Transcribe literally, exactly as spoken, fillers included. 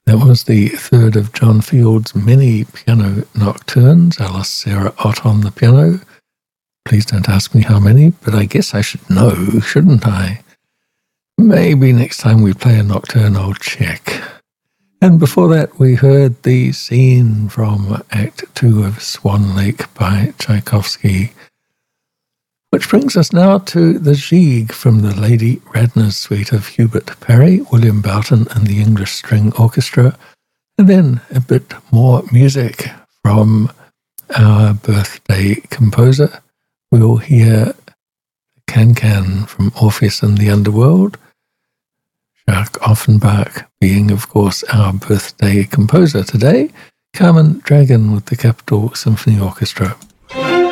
That was the third of John Field's many piano nocturnes. Alice Sarah Ott on the piano. Please don't ask me how many, but I guess I should know, shouldn't I? Maybe next time we play a nocturne I'll check. And before that we heard the scene from Act Two of Swan Lake by Tchaikovsky, which brings us now to the Gigue from the Lady Radner's Suite of Hubert Parry, William Boughton and the English String Orchestra, and then a bit more music from our birthday composer. We'll hear Can-Can from Orpheus and the Underworld, Jacques Offenbach being, of course, our birthday composer today, Carmen Dragon with the Capitol Symphony Orchestra.